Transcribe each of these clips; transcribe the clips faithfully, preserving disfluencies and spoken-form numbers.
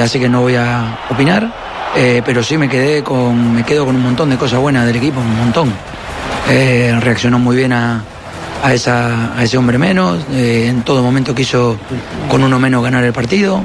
así que no voy a opinar, eh, pero sí me quedé con, me quedo con un montón de cosas buenas del equipo, un montón. Eh, reaccionó muy bien a, a, esa, a ese hombre menos, eh, en todo momento quiso con uno menos ganar el partido.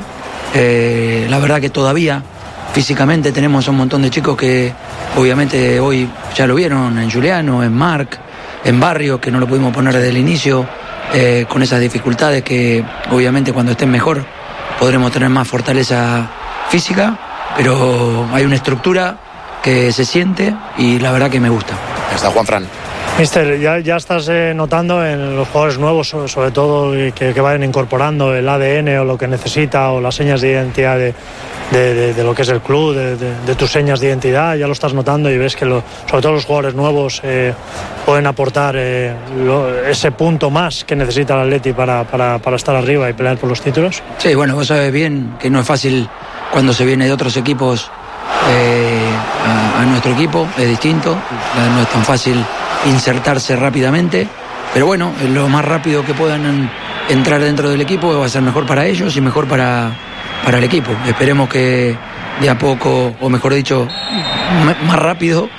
Eh, la verdad que todavía físicamente tenemos un montón de chicos que obviamente hoy ya lo vieron, en Juliano, en Marc, en Barrio, que no lo pudimos poner desde el inicio, eh, con esas dificultades que obviamente cuando estén mejor podremos tener más fortaleza física, pero hay una estructura que se siente y la verdad que me gusta. Está Juanfran. Mister, ya, ya estás eh, notando en los jugadores nuevos, sobre, sobre todo que, que vayan incorporando el A D N o lo que necesita o las señas de identidad de, de, de, de lo que es el club, de, de, de tus señas de identidad, ya lo estás notando y ves que lo, sobre todo los jugadores nuevos eh, pueden aportar eh, lo, ese punto más que necesita el Atleti para, para, para estar arriba y pelear por los títulos. Sí, bueno, vos sabés bien que no es fácil cuando se viene de otros equipos eh, a, a nuestro equipo, es distinto, no es tan fácil insertarse rápidamente, pero bueno, lo más rápido que puedan entrar dentro del equipo va a ser mejor para ellos y mejor para, para el equipo. Esperemos que de a poco, o mejor dicho, más rápido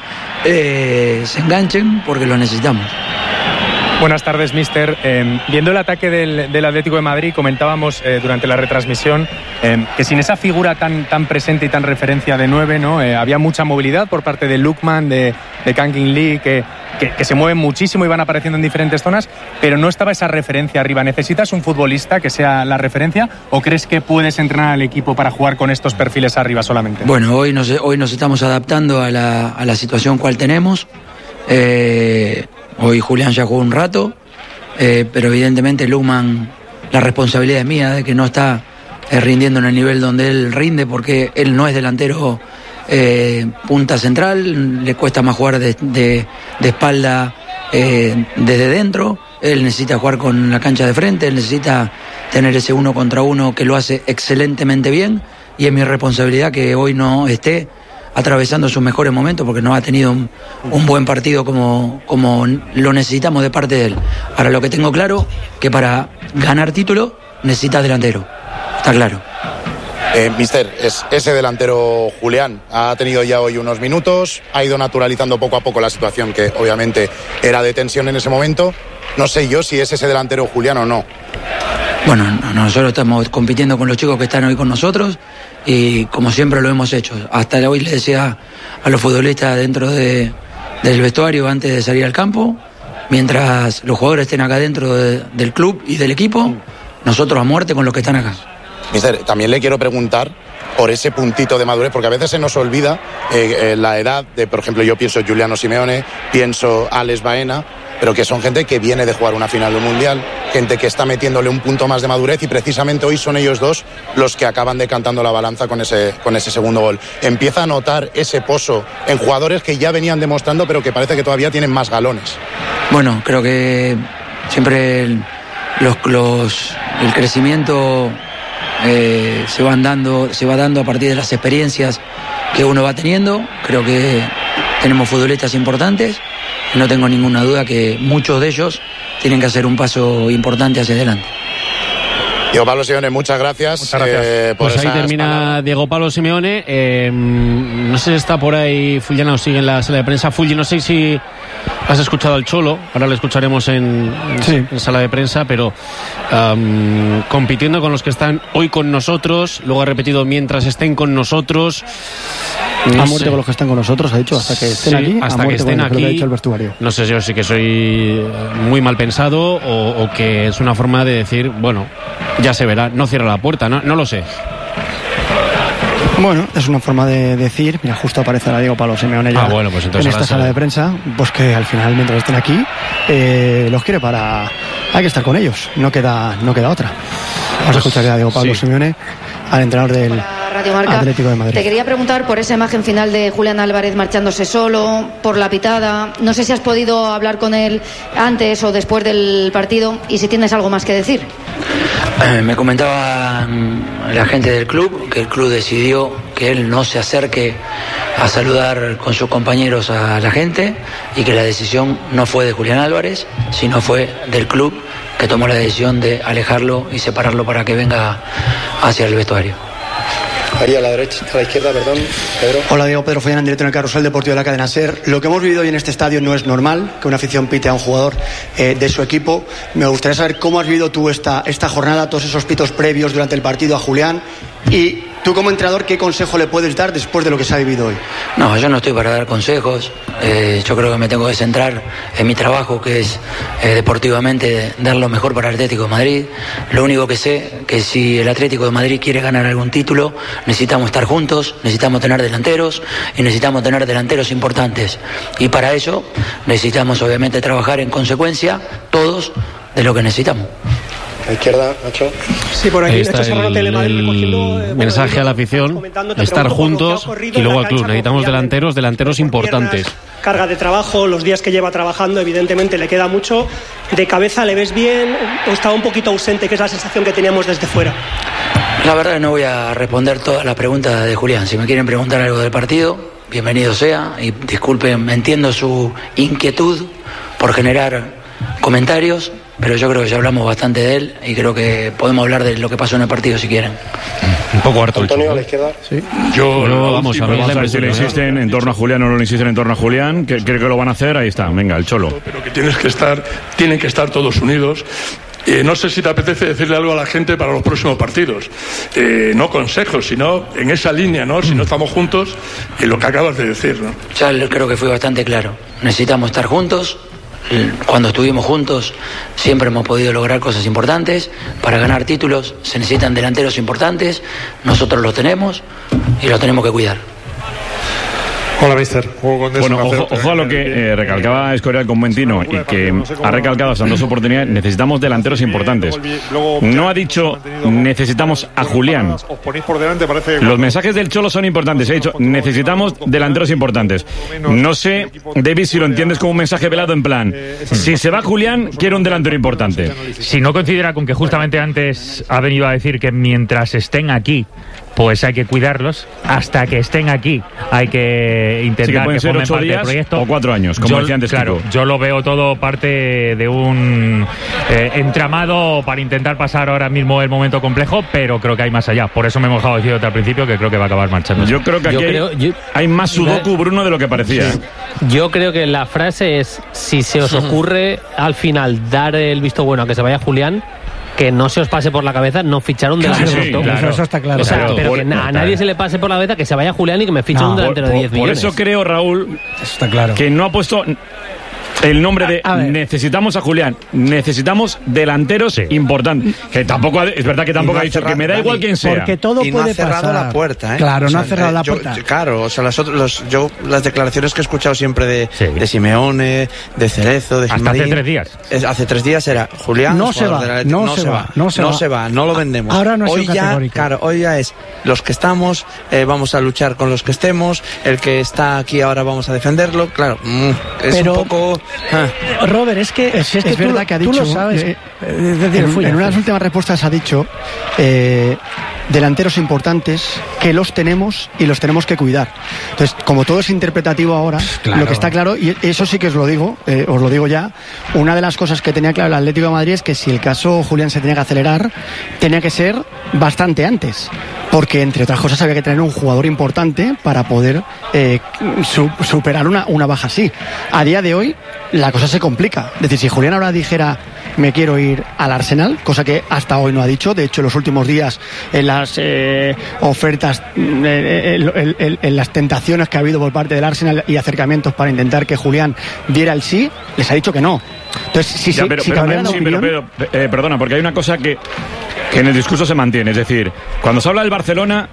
eh, se enganchen porque lo necesitamos. Buenas tardes, mister. Eh, viendo el ataque del, del Atlético de Madrid, comentábamos eh, durante la retransmisión eh, que sin esa figura tan, tan presente y tan referencia de nueve, ¿no? Eh, había mucha movilidad por parte de Lookman, de, de Kangin Lee, que, que, que se mueven muchísimo y van apareciendo en diferentes zonas, pero no estaba esa referencia arriba. ¿Necesitas un futbolista que sea la referencia o crees que puedes entrenar al equipo para jugar con estos perfiles arriba solamente? Bueno, hoy nos, hoy nos estamos adaptando a la, a la situación cual tenemos. Eh... Hoy Julián ya jugó un rato, eh, pero evidentemente Lookman, la responsabilidad es mía de que no está eh, rindiendo en el nivel donde él rinde, porque él no es delantero eh, punta central, le cuesta más jugar de, de, de espalda eh, desde dentro, él necesita jugar con la cancha de frente, él necesita tener ese uno contra uno que lo hace excelentemente bien, y es mi responsabilidad que hoy no esté atravesando sus mejores momentos porque no ha tenido un, un buen partido como, como lo necesitamos de parte de él. Ahora lo que tengo claro, que para ganar título necesitas delantero, está claro. Eh, mister, es ese delantero Julián ha tenido ya hoy unos minutos, ha ido naturalizando poco a poco la situación que obviamente era de tensión en ese momento. No sé yo si es ese delantero Julián o no. Bueno, nosotros estamos compitiendo con los chicos que están hoy con nosotros y como siempre lo hemos hecho. Hasta hoy le decía a los futbolistas dentro de, del vestuario antes de salir al campo, mientras los jugadores estén acá dentro de, del club y del equipo, nosotros a muerte con los que están acá. Mister, también le quiero preguntar por ese puntito de madurez, porque a veces se nos olvida eh, eh, la edad de, por ejemplo, yo pienso Giuliano Simeone, pienso Alex Baena, pero que son gente que viene de jugar una final de un mundial, gente que está metiéndole un punto más de madurez y precisamente hoy son ellos dos los que acaban decantando la balanza con ese, con ese segundo gol. Empieza a notar ese pozo en jugadores que ya venían demostrando pero que parece que todavía tienen más galones. Bueno, creo que siempre el, los, los, el crecimiento eh, se van dando, se va dando a partir de las experiencias que uno va teniendo. Creo que tenemos futbolistas importantes. No tengo ninguna duda que muchos de ellos tienen que hacer un paso importante hacia adelante. Diego Pablo Simeone, muchas gracias. Muchas gracias. Eh, por pues ahí termina palabras. Diego Pablo Simeone. Eh, no sé si está por ahí Fulgiano o sigue en la sala de prensa. Fulgi, no sé si has escuchado al Cholo. Ahora lo escucharemos en, en, sí. en sala de prensa, pero um, compitiendo con los que están hoy con nosotros. Luego ha repetido mientras estén con nosotros. No a muerte sé. Con los que están con nosotros, ha dicho, hasta que estén sí, aquí. Hasta que estén aquí. Que ha dicho el vestuario. No sé yo sí que soy muy mal pensado o, o que es una forma de decir, bueno, ya se verá, no cierra la puerta, no, no lo sé. Bueno, es una forma de decir, mira, justo aparece la Diego Pablo Simeone ya ah, bueno, pues en esta sala de prensa, pues que al final, mientras estén aquí, eh, los quiere para... Hay que estar con ellos, no queda, no queda otra. Vamos pues, a escuchar ya a Diego Pablo sí. Simeone, al entrenador del Radio Marca. Atlético de Madrid. Te quería preguntar por esa imagen final de Julián Álvarez marchándose solo, por la pitada. No sé si has podido hablar con él antes o después del partido y si tienes algo más que decir. Eh, me comentaba la gente del club que el club decidió que él no se acerque a saludar con sus compañeros a la gente y que la decisión no fue de Julián Álvarez, sino fue del club que tomó la decisión de alejarlo y separarlo para que venga hacia el vestuario. Ahí a la derecha, a la izquierda, perdón, Pedro. Hola, Diego, Pedro Follán, en directo en el Carrusel Deportivo de la cadena SER. Lo que hemos vivido hoy en este estadio no es normal, que una afición pite a un jugador eh, de su equipo. Me gustaría saber cómo has vivido tú esta, esta jornada, todos esos pitos previos durante el partido a Julián, y tú como entrenador, ¿qué consejo le puedes dar después de lo que se ha vivido hoy? No, yo no estoy para dar consejos. Eh, yo creo que me tengo que centrar en mi trabajo, que es eh, deportivamente dar lo mejor para el Atlético de Madrid. Lo único que sé que si el Atlético de Madrid quiere ganar algún título, necesitamos estar juntos, necesitamos tener delanteros y necesitamos tener delanteros importantes. Y para ello necesitamos obviamente trabajar en consecuencia todos de lo que necesitamos. A la izquierda, Nacho. Sí, por aquí. Ahí está el, el, el mensaje a la afición, estar juntos y luego al club. Necesitamos delanteros, delanteros importantes. Carga de trabajo, los días que lleva trabajando, evidentemente le queda mucho. ¿De cabeza le ves bien o está un poquito ausente, que es la sensación que teníamos desde fuera? La verdad no voy a responder todas las preguntas de Julián. Si me quieren preguntar algo del partido, bienvenido sea. Y disculpen, entiendo su inquietud por generar comentarios, pero yo creo que ya hablamos bastante de él y creo que podemos hablar de lo que pasó en el partido si quieren. Un poco harto. Antonio, a la izquierda. Sí. Yo no, no, vamos, sí, a ver, vamos a ver si le insisten en torno a Julián o no le insisten en torno a Julián, que creo que lo van a hacer. Ahí está, venga, el Cholo. Pero que tienes que estar, tienen que estar todos unidos. Eh, no sé si te apetece decirle algo a la gente para los próximos partidos. Eh, no consejos, sino en esa línea, ¿no? Si no estamos juntos, en lo que acabas de decir, ¿no? Ya creo que fui bastante claro. Necesitamos estar juntos. Cuando estuvimos juntos siempre hemos podido lograr cosas importantes. Para ganar títulos se necesitan delanteros importantes. Nosotros los tenemos y los tenemos que cuidar. Hola, mister. Bueno, ojo, ojo a lo que eh, recalcaba Escorial con buen tino y que ha recalcado hasta en dos oportunidades. Necesitamos delanteros importantes. No ha dicho necesitamos a Julián. Los mensajes del Cholo son importantes. Ha dicho necesitamos delanteros importantes. No sé, David, si lo entiendes como un mensaje velado en plan, si se va Julián, quiero un delantero importante. Si no considera con que justamente antes ha venido a decir que mientras estén aquí, pues hay que cuidarlos, hasta que estén aquí hay que intentar sí, que, pueden que ser formen ocho parte días del proyecto. O cuatro años, como yo, decía antes. Claro, Kiko. Yo lo veo todo parte de un eh, entramado para intentar pasar ahora mismo el momento complejo, pero creo que hay más allá. Por eso me hemos dejado decir al principio que creo que va a acabar marchando. Yo creo que aquí yo creo, hay, yo, hay más sudoku, Bruno, de lo que parecía. Sí. Yo creo que la frase es, si se os ocurre al final dar el visto bueno a que se vaya Julián, que no se os pase por la cabeza no fichar un delantero. Claro, sí, claro. Eso está claro. O sea, claro. Pero Por, que na, a nadie se le pase por la cabeza que se vaya Julián y que me fiche no, un delantero por, de diez por millones. Por eso creo, Raúl, eso está claro. que no ha puesto el nombre de necesitamos a Julián, necesitamos delanteros sí. importantes. Que tampoco ha, es verdad que tampoco no ha dicho cerrado, que me da igual quién sea. Porque todo y puede no ha cerrado pasar. la puerta, ¿eh? Claro, o sea, no ha cerrado eh, la yo, puerta. Claro, o sea, las, otros, los, yo, las declaraciones que he escuchado siempre de, sí. de Simeone, de Cerezo, de Hasta Gilmarín, hace tres días. Es, hace tres días era Julián. No se va, la, no, no se se va, va, no se no va, se va, no lo vendemos. Ahora no hoy es ya, categórico. Claro, hoy ya es los que estamos, eh, vamos a luchar con los que estemos, el que está aquí ahora vamos a defenderlo. Claro, mm, es Pero, un poco. Ah. Robert, es que es, es, que es verdad tú, que ha dicho. Tú lo sabes. Eh, es decir, en, en unas últimas respuestas ha dicho eh, delanteros importantes que los tenemos y los tenemos que cuidar. Entonces, como todo es interpretativo ahora, claro. Lo que está claro, y eso sí que os lo digo, eh, os lo digo ya, una de las cosas que tenía claro el Atlético de Madrid es que si el caso Julián se tenía que acelerar, tenía que ser bastante antes. Porque, entre otras cosas, había que tener un jugador importante para poder eh, su, superar una, una baja así. A día de hoy, la cosa se complica. Es decir, si Julián ahora dijera me quiero ir al Arsenal, cosa que hasta hoy no ha dicho, de hecho, en los últimos días, en las eh, ofertas, en, en, en, en las tentaciones que ha habido por parte del Arsenal y acercamientos para intentar que Julián diera el sí, les ha dicho que no. Entonces, si, ya, si, pero, si pero, pero, sí, opinión, pero, pero eh, perdona, porque hay una cosa que que en el discurso se mantiene, es decir, cuando se habla del Barcelona,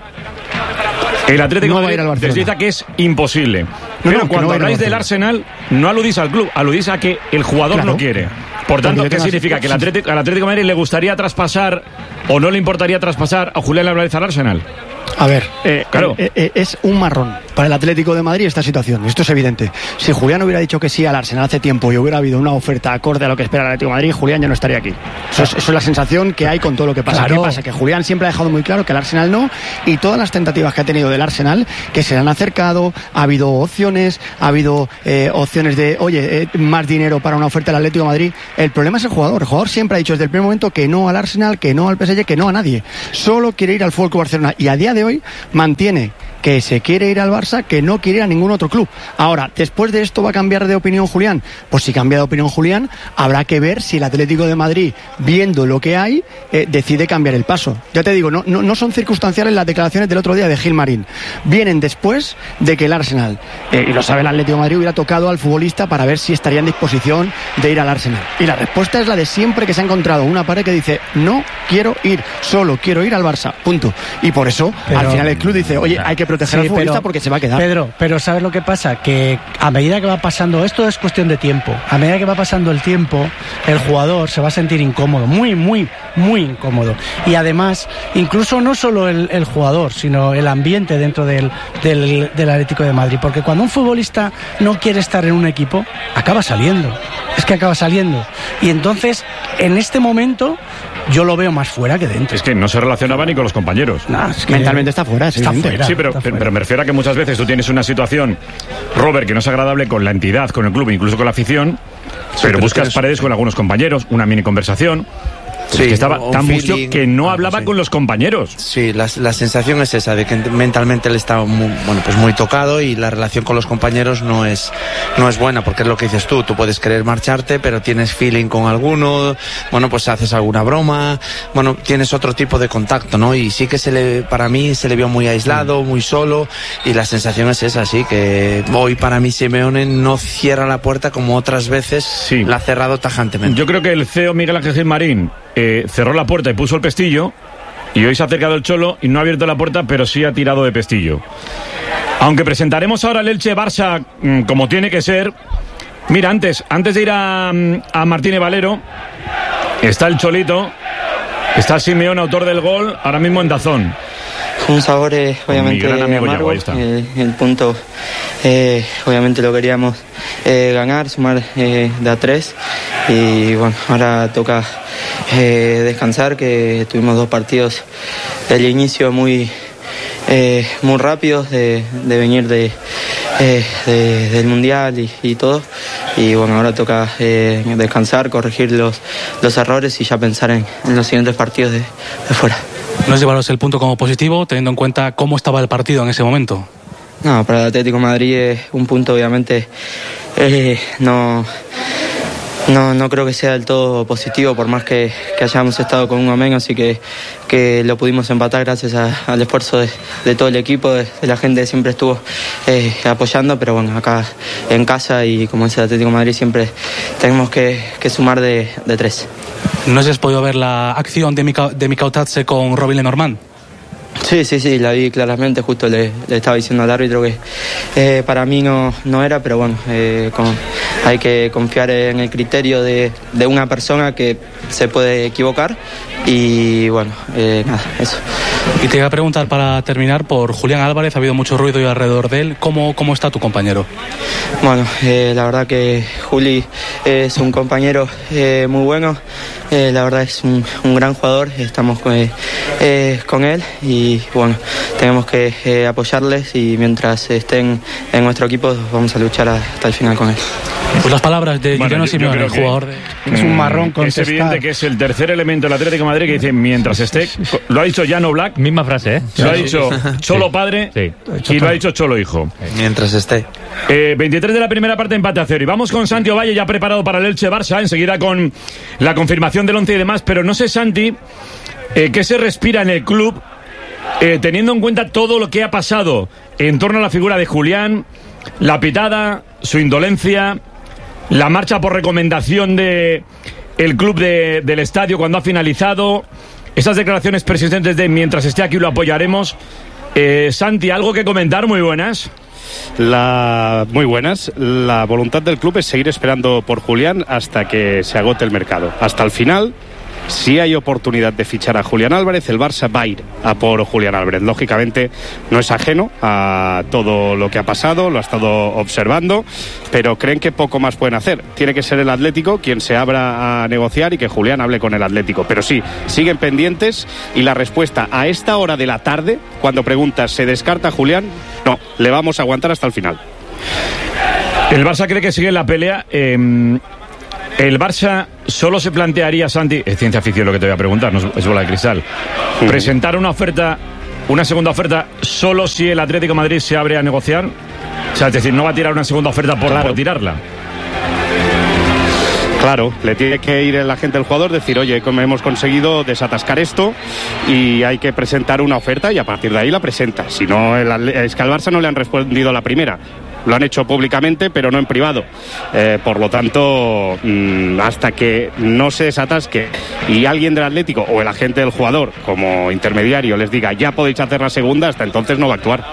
el Atlético no de Madrid les dice que es imposible. No, pero no, cuando no habláis del Arsenal, no aludís al club, aludís a que el jugador claro. no quiere. Por tanto, ¿qué significa? ¿Que el Atlético, al Atlético de Madrid le gustaría traspasar o no le importaría traspasar a Julián Álvarez al Arsenal? A ver, eh, claro. eh, eh, es un marrón. para el Atlético de Madrid esta situación. Esto es evidente. Si Julián hubiera dicho que sí al Arsenal hace tiempo y hubiera habido una oferta acorde a lo que espera el Atlético de Madrid, Julián ya no estaría aquí. Eso es, eso es la sensación que hay con todo lo que pasa. Claro. ¿Qué pasa? Que Julián siempre ha dejado muy claro que el Arsenal no, y todas las tentativas que ha tenido del Arsenal, que se le han acercado, ha habido opciones, ha habido eh, opciones de, oye, eh, más dinero para una oferta del Atlético de Madrid. El problema es el jugador. El jugador siempre ha dicho desde el primer momento que no al Arsenal, que no al P S G, que no a nadie. Solo quiere ir al F C Barcelona, y a día de hoy mantiene que se quiere ir al Barça, que no quiere ir a ningún otro club. Ahora, después de esto, ¿va a cambiar de opinión Julián? Pues si cambia de opinión Julián, habrá que ver si el Atlético de Madrid, viendo lo que hay, eh, decide cambiar el paso. Ya te digo, no, no, no son circunstanciales las declaraciones del otro día de Gilmarín. Vienen después de que el Arsenal, eh, y lo sabe el Atlético de Madrid, hubiera tocado al futbolista para ver si estaría en disposición de ir al Arsenal. Y la respuesta es la de siempre, que se ha encontrado una pared que dice, no quiero ir, solo quiero ir al Barça, punto. Y por eso, pero, al final el club dice, oye, hay que proteger sí, al futbolista pero, porque se va a quedar. Pedro, pero ¿sabes lo que pasa? Que a medida que va pasando, esto es cuestión de tiempo, a medida que va pasando el tiempo, el jugador se va a sentir incómodo, muy, muy, muy incómodo. Y además, incluso no solo el, el jugador, sino el ambiente dentro del, del, del Atlético de Madrid. Porque cuando un futbolista no quiere estar en un equipo, acaba saliendo. Es que acaba saliendo. Y entonces, en este momento, yo lo veo más fuera que dentro. Es que no se relacionaba ni con los compañeros. No, es que mentalmente está fuera. Está fuera. Sí, pero, está fuera. pero me refiero a que muchas veces tú tienes una situación, Robert, que no es agradable con la entidad, con el club, incluso con la afición, sí, pero, pero buscas paredes con algunos compañeros, una mini conversación. Sí, que estaba tan mustio que no hablaba sí. con los compañeros. Sí, la, la sensación es esa, de que mentalmente él estaba muy, bueno, pues muy tocado, y la relación con los compañeros no es, no es buena, porque es lo que dices tú, tú puedes querer marcharte, pero tienes feeling con alguno, bueno, pues haces alguna broma, bueno, tienes otro tipo de contacto, ¿no? Y sí que se le, para mí se le vio muy aislado, muy solo, y la sensación es esa, sí, que hoy para mí Simeone no cierra la puerta como otras veces sí. la ha cerrado tajantemente. Yo creo que el C E O Miguel Ángel Gilmarín Eh, cerró la puerta y puso el pestillo, y hoy se ha acercado el Cholo y no ha abierto la puerta, pero sí ha tirado de pestillo. Aunque presentaremos ahora el Elche Barça mmm, como tiene que ser. Mira, antes antes de ir a, a Martínez Valero, está el Cholito, está Simeone, autor del gol, ahora mismo en Dazón. Un sabor eh, obviamente amargo, el, el punto eh, obviamente lo queríamos eh, ganar, sumar eh, de a tres, y bueno, ahora toca eh, descansar, que tuvimos dos partidos del inicio muy eh, muy rápidos de, de venir de, eh, de del Mundial y, y todo, y bueno, ahora toca eh, descansar, corregir los, los errores y ya pensar en, en los siguientes partidos de, de fuera. ¿No es llevaros el punto como positivo, teniendo en cuenta cómo estaba el partido en ese momento? No, para el Atlético de Madrid es un punto, obviamente, eh, no, no, no creo que sea del todo positivo, por más que, que hayamos estado con un amén, así que, que lo pudimos empatar gracias a, al esfuerzo de, de todo el equipo, de, de la gente que siempre estuvo eh, apoyando, pero bueno, acá en casa y como es el Atlético de Madrid siempre tenemos que, que sumar de, de tres. ¿No has podido ver la acción de Mika, de Mikautadze con Robin Lenormand? Sí, sí, sí, la vi claramente, justo le, le estaba diciendo al árbitro que eh, para mí no, no era, pero bueno, eh, con, hay que confiar en el criterio de, de una persona que se puede equivocar, y bueno, eh, nada, eso. Y te iba a preguntar para terminar por Julián Álvarez, ha habido mucho ruido y alrededor de él, ¿cómo, cómo está tu compañero? Bueno, eh, la verdad que Juli es un compañero eh, muy bueno, eh, la verdad es un, un gran jugador, estamos con, eh, eh, con él, y bueno, tenemos que eh, apoyarles, y mientras estén en nuestro equipo vamos a luchar hasta el final con él. Pues las palabras de bueno, Julián Simeone, el jugador de... Es un marrón contestar. Es evidente que es el tercer elemento del Atlético de Madrid que dice mientras esté. Lo ha dicho Jan Oblak. Misma frase, ¿eh? Lo ha dicho Cholo padre sí. y lo ha dicho Cholo hijo. Mientras esté. Eh, veintitrés de la primera parte, empate a cero. Y vamos con Santi Ovalle ya preparado para el Elche Barça. Enseguida con la confirmación del once y demás. Pero no sé, Santi, eh, qué se respira en el club eh, teniendo en cuenta todo lo que ha pasado en torno a la figura de Julián, la pitada, su indolencia, la marcha por recomendación de el club de, del estadio cuando ha finalizado, esas declaraciones persistentes de mientras esté aquí lo apoyaremos. eh, Santi, ¿algo que comentar? Muy buenas. La, muy buenas. La voluntad del club es seguir esperando por Julián hasta que se agote el mercado, hasta el final, si hay oportunidad de fichar a Julián Álvarez, el Barça va a ir a por Julián Álvarez. Lógicamente no es ajeno a todo lo que ha pasado, lo ha estado observando, pero creen que poco más pueden hacer. Tiene que ser el Atlético quien se abra a negociar y que Julián hable con el Atlético. Pero sí, siguen pendientes y la respuesta a esta hora de la tarde, cuando preguntas ¿se descarta a Julián? No, le vamos a aguantar hasta el final. El Barça cree que sigue la pelea. Eh, el Barça solo se plantearía, Santi, es ciencia ficción lo que te voy a preguntar, no es bola de cristal, uh-huh. presentar una oferta, una segunda oferta, solo si el Atlético de Madrid se abre a negociar. O sea, es decir, no va a tirar una segunda oferta por, claro. por tirarla. Claro, le tiene que ir la gente del jugador, decir, oye, hemos conseguido desatascar esto y hay que presentar una oferta y a partir de ahí la presenta. Si no, el, es que al Barça no le han respondido a la primera. Lo han hecho públicamente, pero no en privado. Eh, por lo tanto, mmm, hasta que no se desatasque y alguien del Atlético o el agente del jugador, como intermediario, les diga, ya podéis hacer la segunda, hasta entonces no va a actuar.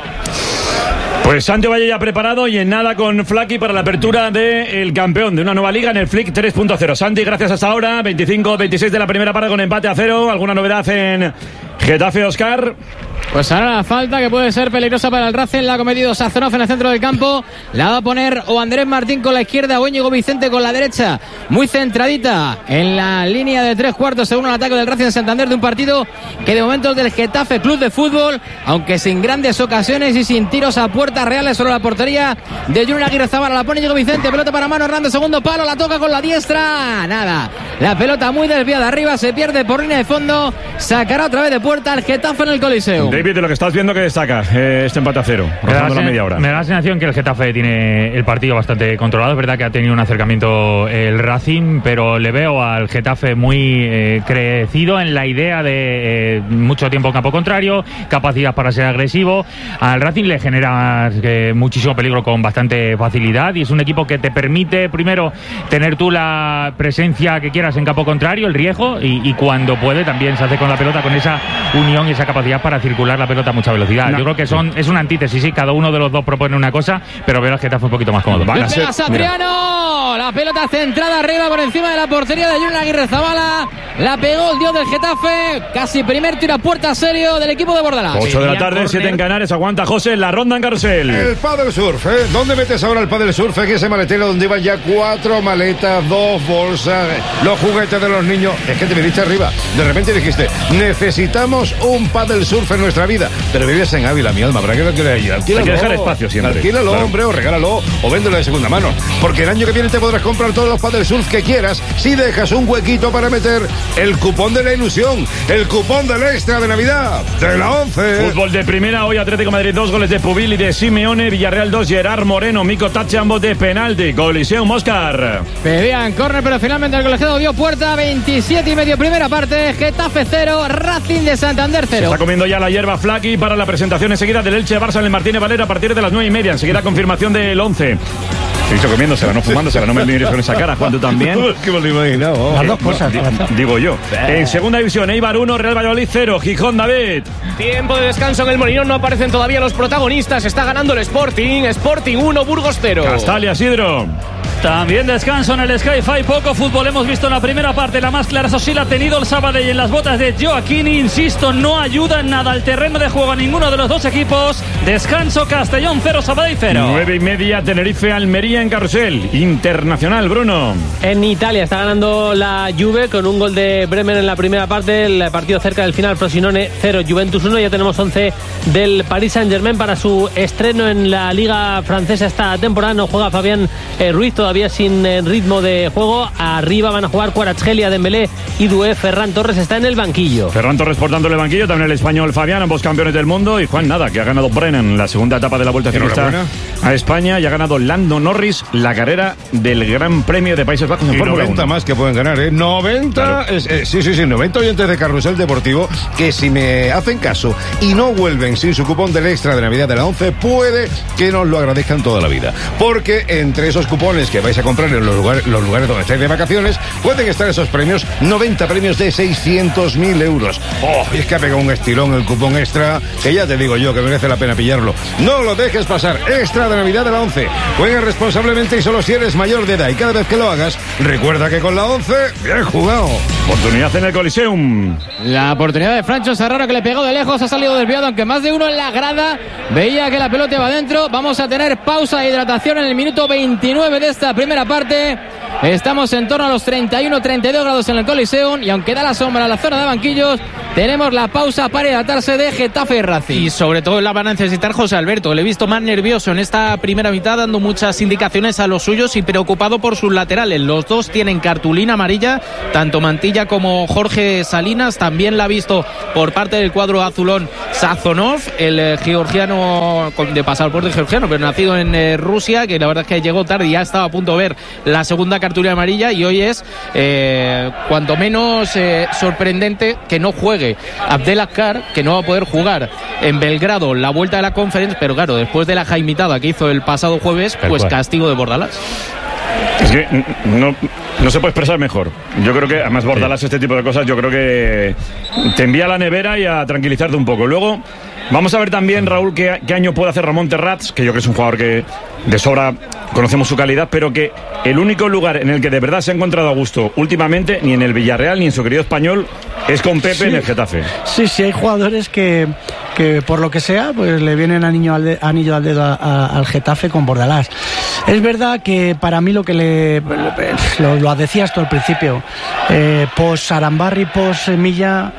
Pues Santi Valle ya preparado y en nada con Flaky para la apertura del campeón de una nueva liga en el Flick tres punto cero. Santi, gracias hasta ahora. veinticinco veintiséis de la primera parte con empate a cero. ¿Alguna novedad en Getafe, Óscar? Pues ahora la falta que puede ser peligrosa para el Racing la ha cometido Sazonov en el centro del campo. La va a poner o Andrés Martín con la izquierda o Íñigo Vicente con la derecha. Muy centradita en la línea de tres cuartos según el ataque del Racing de Santander, de un partido que de momento es del Getafe Club de Fútbol, aunque sin grandes ocasiones y sin tiros a puertas reales sobre la portería de Junior Aguirre Zabala. La pone Íñigo Vicente, pelota para Mano Hernández, segundo palo, la toca con la diestra. Nada, la pelota muy desviada arriba, se pierde por línea de fondo. Sacará otra vez de puerta el Getafe en el Coliseo. David, de lo que estás viendo, que destaca eh, este empate a cero, rozando la media hora. Me da la sensación que el Getafe tiene el partido bastante controlado. Es verdad que ha tenido un acercamiento el Racing, pero le veo al Getafe muy eh, crecido en la idea de eh, mucho tiempo en campo contrario, capacidad para ser agresivo. Al Racing le genera eh, muchísimo peligro con bastante facilidad y es un equipo que te permite primero tener tú la presencia que quieras en campo contrario, el riesgo, y, y cuando puede también se hace con la pelota con esa unión y esa capacidad para circular la pelota a mucha velocidad. No. Yo creo que son es una antítesis, sí, cada uno de los dos propone una cosa, pero veo al Getafe un poquito más cómodo. Vale, pega Satriano, la pelota centrada arriba por encima de la portería de Junior Aguirre Zabala, la pegó el dios del Getafe, casi primer tiro a puerta serio del equipo de Bordalás. ocho de la tarde, siete en Canarias, aguanta José, la ronda en Carrusel. El Padel Surf, ¿eh? ¿Dónde metes ahora el Padel Surf? Aquí ese maletero donde iban ya cuatro maletas, dos bolsas, los juguetes de los niños. Es que te viniste arriba, de repente dijiste, necesitamos un Padel Surf en nuestra vida, pero vives en Ávila, mi alma, ¿para qué lo quieres ir? Alquílalo. Hay que dejar espacio siempre. Alquílalo, claro. Hombre, o regálalo, o véndelo de segunda mano, porque el año que viene te podrás comprar todos los Padel Surf que quieras si dejas un huequito para meter el cupón de la ilusión, el cupón del extra de Navidad de la once. Fútbol de primera, hoy Atlético de Madrid dos goles de Pubil y de Simeone, Villarreal dos, Gerard Moreno, Mico Tache, ambos de penalti, Coliseum, Óscar. Pedían córner, pero finalmente el colegiado dio puerta, veintisiete y medio primera parte, Getafe cero, Racing de Santander cero. Se está comiendo ya la hierba Flaky para la presentación enseguida del Elche Barça en el Martínez Valera a partir de las nueve y media, enseguida confirmación del once. Se hizo comiéndosela, no fumándosela, no me mires con esa cara, Juan, tú también. ¿Qué me lo imaginaba? Las dos cosas. No, digo yo. En segunda división, Eibar uno, Real Valladolid cero, Gijón, David. Tiempo de descanso en el Molinón, no aparecen todavía los protagonistas, está ganando el Sporting, Sporting uno, Burgos cero. Castalia, Sidro. También descanso en el Sky-Fi, poco fútbol hemos visto en la primera parte, la más clara, eso sí la ha tenido el Sabadell en las botas de Joaquín, insisto, no ayuda en nada al terreno de juego a ninguno de los dos equipos. Descanso, Castellón cero, Sabadell cero. Nueve y media, Tenerife, Almería en Carrusel. Internacional, Bruno. En Italia está ganando la Juve con un gol de Bremen en la primera parte, el partido cerca del final, Frosinone cero, Juventus uno, ya tenemos once del Paris Saint-Germain para su estreno en la Liga Francesa esta temporada, no juega Fabián eh, Ruiz todavía sin eh, ritmo de juego, arriba van a jugar Kvaratskhelia, Dembélé y Doué, Ferran Torres está en el banquillo. Ferran Torres portando el banquillo, también el español Fabián, ambos campeones del mundo, y Juan Nada, que ha ganado Brennan la segunda etapa de la Vuelta Ciclista a España, y ha ganado Lando Norris la carrera del Gran Premio de Países Bajos en Fórmula uno. noventa más que pueden ganar, ¿eh? noventa, claro. es, eh, sí, sí, sí, noventa oyentes de Carrusel Deportivo que si me hacen caso y no vuelven sin su cupón del extra de Navidad de la once, puede que nos lo agradezcan toda la vida. Porque entre esos cupones que vais a comprar en los lugares, los lugares donde estáis de vacaciones, pueden estar esos premios, noventa premios de seiscientos mil euros. Oh, y es que ha pegado un estilón el cupón extra, que ya te digo yo que merece la pena pillarlo. No lo dejes pasar, extra de de Navidad de la ONCE. Juega responsablemente y solo si eres mayor de edad. Y cada vez que lo hagas, recuerda que con la ONCE, bien jugado. Oportunidad en el Coliseum. La oportunidad de Francho Serrano, que le pegó de lejos, ha salido desviado, aunque más de uno en la grada veía que la pelota iba adentro. Vamos a tener pausa de hidratación en el minuto veintinueve de esta primera parte. Estamos en torno a los treinta y uno treinta y dos grados en el Coliseum, y aunque da la sombra a la zona de banquillos, tenemos la pausa para hidratarse de Getafe y Racing. Y sobre todo la van a necesitar José Alberto. Le he visto más nervioso en esta primera mitad, dando muchas indicaciones a los suyos y preocupado por sus laterales. Los dos tienen cartulina amarilla, tanto Mantilla como Jorge Salinas. También la ha visto por parte del cuadro azulón Sazonov, el eh, georgiano de pasaporte georgiano, pero nacido en eh, Rusia, que la verdad es que llegó tarde y ya estaba a punto de ver la segunda cartulina amarilla, y hoy es eh, cuanto menos eh, sorprendente que no juegue Abdelakar, que no va a poder jugar en Belgrado la vuelta de la Conference, pero claro, después de la jaimitada que hizo el pasado jueves, pues castigo de Bordalás. Es que no, no se puede expresar mejor. Yo creo que, además, Bordalás, este tipo de cosas, yo creo que te envía a la nevera y a tranquilizarte un poco. Luego, vamos a ver también, Raúl, qué, qué año puede hacer Ramón Terrats, que yo creo que es un jugador que de sobra conocemos su calidad, pero que el único lugar en el que de verdad se ha encontrado a gusto últimamente, ni en el Villarreal ni en su querido Español, es con Pepe, sí, en el Getafe. Sí, sí, hay jugadores que, que por lo que sea, pues le vienen anillo al, de, anillo al dedo a, a, al Getafe con Bordalás. Es verdad que para mí lo que le lo, lo decías tú al principio, eh, post Arambarri, post Milla,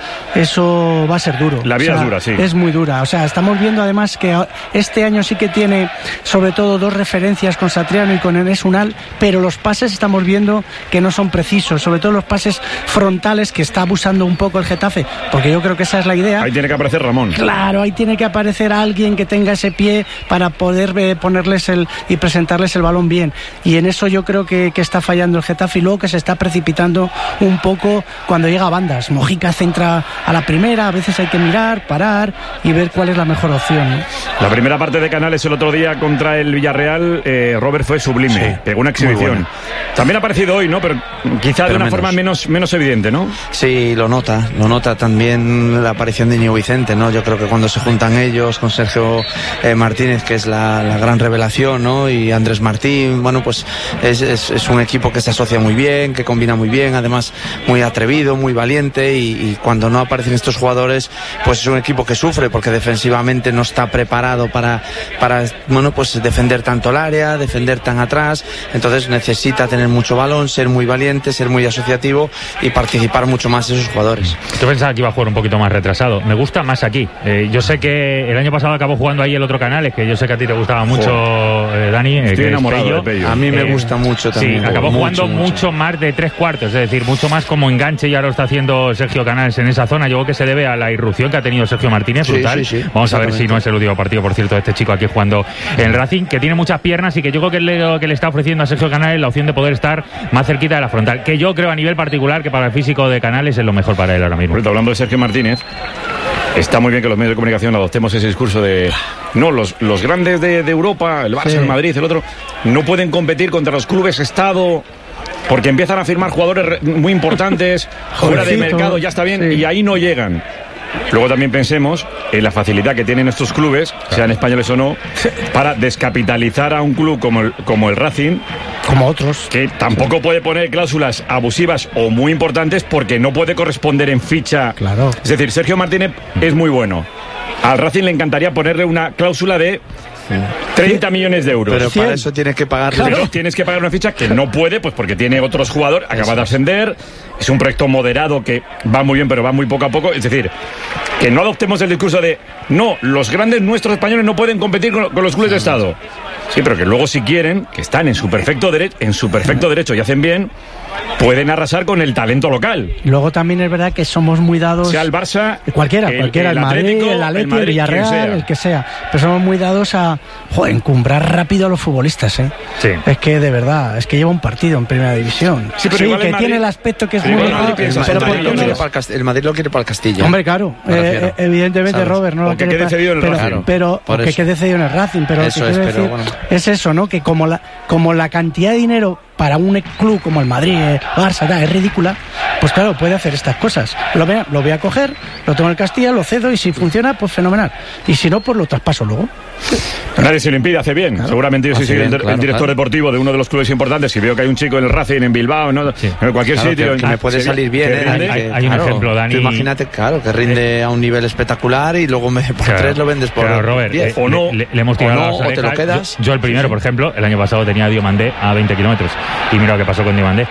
eso va a ser duro. La vida o sea, es dura, sí. Es muy dura. O sea, estamos viendo además que este año sí que tiene sobre todo dos referencias con Satriano y con Enes Unal, pero los pases estamos viendo que no son precisos, sobre todo los pases frontales, que está abusando un poco el Getafe, porque yo creo que esa es la idea. Ahí tiene que aparecer Ramón. Claro, ahí tiene que aparecer alguien que tenga ese pie para poder eh, ponerles el y presentarles el balón bien, y en eso yo creo que, que está fallando el Getafe, y luego que se está precipitando un poco cuando llega a bandas. Mojica centra a la primera, a veces hay que mirar, parar y ver cuál es la mejor opción, ¿no? La primera parte de Canales el otro día contra el Villarreal, eh, Robert, fue sublime, sí, pegó una exhibición. También ha aparecido hoy, ¿no? Pero quizá pero de una menos. forma menos, menos evidente, ¿no? Sí, lo nota, lo nota también la aparición de Íñigo Vicente, ¿no? Yo creo que cuando se juntan ellos con Sergio eh, Martínez, que es la, la gran revelación, ¿no? Y Andrés Martín, bueno, pues es, es, es un equipo que se asocia muy bien, que combina muy bien, además muy atrevido, muy valiente, y, y cuando no aparecen estos jugadores, pues es un equipo que sufre, porque defensivamente no está preparado para, para bueno, pues defender tanto el área, defender tan atrás, entonces necesita tener mucho balón, ser muy valiente, ser muy asociativo y participar mucho más esos jugadores. Yo pensaba que iba a jugar un poquito más retrasado. Me gusta más aquí. Eh, yo sé que el año pasado acabó jugando ahí el otro Canales, que yo sé que a ti te gustaba mucho, eh, Dani. Eh, Estoy enamorado de Pello. A mí me eh, gusta mucho también. Sí, acabó mucho, jugando mucho, mucho más de tres cuartos, es decir, mucho más como enganche, y ahora lo está haciendo Sergio Canales en esa zona. Yo creo que se debe a la irrupción que ha tenido Sergio Martínez, brutal. Sí, sí, sí, Vamos a ver si no es el último partido, por cierto, de este chico aquí jugando en Racing, que tiene muchas piernas y que yo creo que le, que le está ofreciendo a Sergio Canales la opción de poder estar más cerquita de la frontal, que yo creo a nivel particular que para el físico de Canales es lo mejor para él ahora mismo. Hablando de Sergio Martínez, está muy bien que los medios de comunicación adoptemos ese discurso de no, los, los grandes de, de Europa, el Barça, sí, el Madrid, el otro, no pueden competir contra los clubes Estado porque empiezan a firmar jugadores muy importantes fuera de mercado, ya está bien, sí, y ahí no llegan. Luego también pensemos en la facilidad que tienen estos clubes, claro, sean españoles o no, para descapitalizar a un club como el, como el Racing, como otros, que tampoco puede poner cláusulas abusivas o muy importantes porque no puede corresponder en ficha. Claro. Es decir, Sergio Martínez es muy bueno. Al Racing le encantaría ponerle una cláusula de treinta millones de euros. Pero para eso tienes que pagar. Claro, tienes que pagar una ficha que no puede, pues porque tiene otros jugadores, acaba de ascender, es un proyecto moderado que va muy bien, pero va muy poco a poco. Es decir, que no adoptemos el discurso de no, los grandes nuestros españoles no pueden competir con, con los clubes de Estado. Sí, pero que luego si quieren, que están en su perfecto derecho, en su perfecto derecho y hacen bien, pueden arrasar con el talento local. Luego también es verdad que somos muy dados, sea el Barça, cualquiera, el, cualquiera, el, el Madrid, Atlético, el Atlético, el, el Villarreal, el que sea, pero somos muy dados a joder, encumbrar rápido a los futbolistas, ¿eh? Sí. Es que de verdad, es que lleva un partido en primera división. Sí, pero sí, igual que Madrid, tiene el aspecto que es sí, muy bueno, rico, el, pero Madrid lo quiere para el, el Madrid lo quiere para el Castilla. Hombre, claro, eh, evidentemente, ¿sabes? Robert no lo quiere para, cedido en el pero, Racing. pero porque quede cedido en el Racing, pero eso es, decir, pero bueno. es eso, ¿no? Que como la como la cantidad de dinero para un club como el Madrid, el Barça, es ridícula, pues claro, puede hacer estas cosas. Lo voy, a, lo voy a coger, lo tengo en el Castilla, lo cedo y si funciona, pues fenomenal. Y si no, pues lo traspaso luego. Nadie se lo impide, hace bien. Claro. Seguramente yo sí soy el, claro, el director claro. deportivo de uno de los clubes importantes y veo que hay un chico en el Racing, en Bilbao, ¿no? Sí. en cualquier claro, sitio. Que, que me puede sí, salir bien, ¿eh? Rinde, que, hay, hay un claro, ejemplo, Dani. Tú imagínate, claro, que rinde eh, a un nivel espectacular y luego me, por claro, tres lo vendes por claro, Robert, diez. Eh, o no, le, le hemos tirado o, no, las orejas. o te lo quedas. Yo, yo el primero, por ejemplo, el año pasado tenía a Diomandé a veinte kilómetros y mira lo que pasó con Diomandé.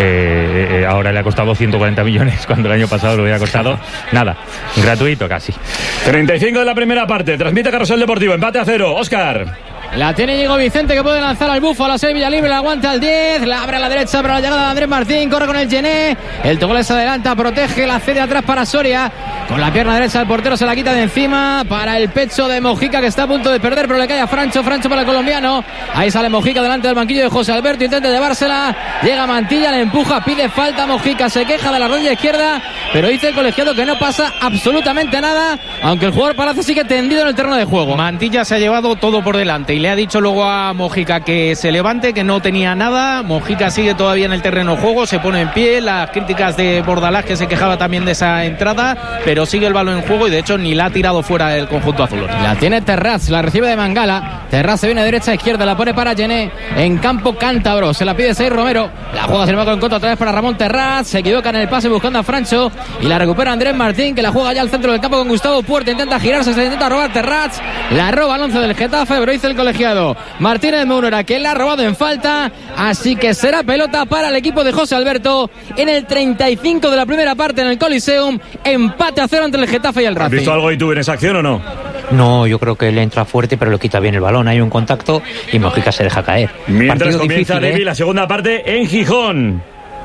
Eh, eh, ahora le ha costado ciento cuarenta millones cuando el año pasado le hubiera costado nada, gratuito casi. treinta y cinco de la primera parte, transmite Carrusel Deportivo, empate a cero, Óscar. La tiene Íñigo Vicente, que puede lanzar al búfalo, a Sevilla libre, la aguanta al diez, la abre a la derecha para la llegada de Andrés Martín, corre con el Gené, el Togolés se adelanta, protege, la cede atrás para Soria, con la pierna derecha el portero se la quita de encima, para el pecho de Mojica, que está a punto de perder, pero le cae a Francho, Francho para el colombiano, ahí sale Mojica delante del banquillo de José Alberto, intenta llevársela, llega Mantilla, le empuja, pide falta, Mojica se queja de la rodilla izquierda, pero dice el colegiado que no pasa absolutamente nada, aunque el jugador parece sigue tendido en el terreno de juego. Mantilla se ha llevado todo por delante y le ha dicho luego a Mojica que se levante, que no tenía nada. Mojica sigue todavía en el terreno de juego, se pone en pie, las críticas de Bordalás, que se quejaba también de esa entrada, pero sigue el balón en juego y de hecho ni la ha tirado fuera del conjunto azul. La tiene Terraz, la recibe de Mangala, Terraz se viene derecha a izquierda, la pone para Gené, en campo cántabro, se la pide Seis Romero, la juega sin embargo en contra otra vez para Ramón Terraz, se equivoca en el pase buscando a Francho y la recupera Andrés Martín, que la juega ya al centro del campo con Gustavo Puerta, intenta girarse, se intenta robar Terraz, la roba al once del Getafe, pero dice el colegiado Martínez Mounera que la ha robado en falta, así que será pelota para el equipo de José Alberto en el treinta y cinco de la primera parte en el Coliseum, empate a cero entre el Getafe y el Racing. ¿Has visto algo y tú en esa acción o no? No, yo creo que le entra fuerte, pero le quita bien el balón, hay un contacto y Mojica se deja caer. Mientras Partido comienza difícil, Levi ¿eh? la segunda parte en Gijón.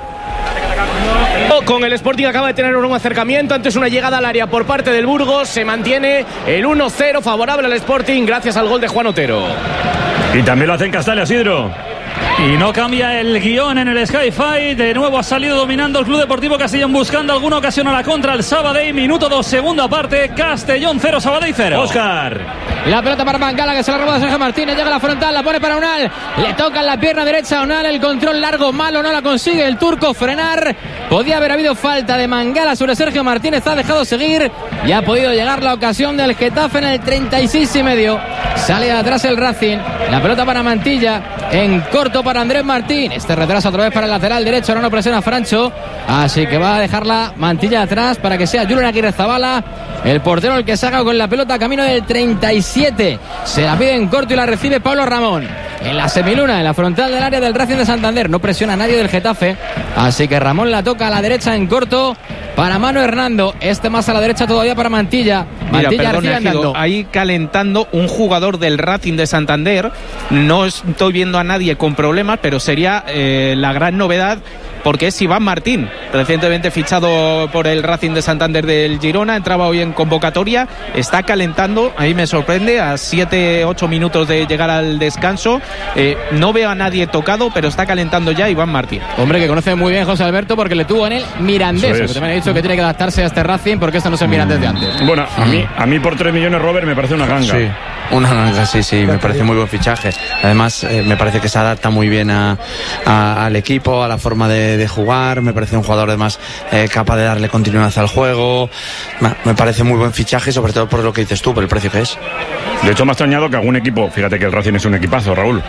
Con el Sporting acaba de tener un acercamiento, antes una llegada al área por parte del Burgos, se mantiene el uno cero favorable al Sporting gracias al gol de Juan Otero. Y también lo hace en Castalia, Isidro. Y no cambia el guión en el Sky Fight. De nuevo ha salido dominando el Club Deportivo Castellón, buscando alguna ocasión a la contra el Sabadell. Minuto dos, segunda parte. Castellón cero, Sabadell cero. Óscar. La pelota para Mangala, que se la roba de Sergio Martínez. Llega a la frontal, la pone para Unal. Le toca en la pierna derecha a Unal. El control largo, malo, no la consigue el turco frenar. Podía haber habido falta de Mangala sobre Sergio Martínez. Ha dejado seguir y ha podido llegar la ocasión del Getafe en el treinta y seis y medio. Sale de atrás el Racing. La pelota para Mantilla. En corto para Andrés Martín. Este retrasa otra vez para el lateral derecho. Ahora no presiona Francho. Así que va a dejarla Mantilla atrás para que sea Julen Aguirre Zabala el portero el que saca con la pelota camino del treinta y siete. Se la pide en corto y la recibe Pablo Ramón. En la semiluna, en la frontal del área del Racing de Santander. No presiona a nadie del Getafe. Así que Ramón la toca a la derecha en corto para Manu Hernando. Este más a la derecha todavía para Mantilla. Mantilla Mira, perdón, ahí calentando un jugador del Racing de Santander. No estoy viendo a nadie con problemas, pero sería eh, la gran novedad, porque es Iván Martín, recientemente fichado por el Racing de Santander del Girona, entraba hoy en convocatoria, está calentando, ahí me sorprende, a siete ocho minutos de llegar al descanso, eh, no veo a nadie tocado, pero está calentando ya Iván Martín. Hombre, que conoce muy bien José Alberto, porque le tuvo en el Mirandés, que también ha dicho que tiene que adaptarse a este Racing, porque esto no es el Mirandés de antes. Bueno, a mí, a mí por tres millones, Robert, me parece una ganga. Sí. Una ganga, sí, sí, me parece muy buen fichaje. Además, eh, me parece que se adapta muy bien a, a, al equipo, a la forma de, de jugar. Me parece un jugador además eh, capaz de darle continuidad al juego. Me parece muy buen fichaje, sobre todo por lo que dices tú, por el precio que es. De hecho, me ha extrañado que algún equipo, fíjate que el Racing es un equipazo, Raúl.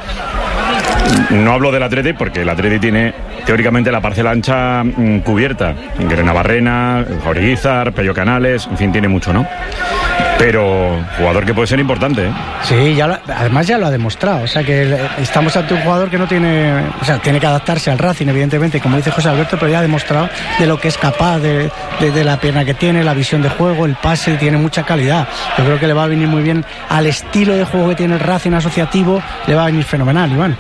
No hablo del Atleti porque el Atleti tiene teóricamente la parcela ancha mmm, cubierta. Grena Barrena, Jorge Guizar, Pello Canales, en fin, tiene mucho, ¿no? Pero jugador que puede ser importante, ¿eh? Sí, ya lo, además ya lo ha demostrado. O sea que estamos ante un jugador que no tiene, o sea, tiene que adaptarse al Racing, evidentemente, como dice José Alberto, pero ya ha demostrado de lo que es capaz, de, de, de la pierna que tiene, la visión de juego, el pase, tiene mucha calidad. Yo creo que le va a venir muy bien al estilo de juego que tiene el Racing asociativo, le va a venir fenomenal, Iván.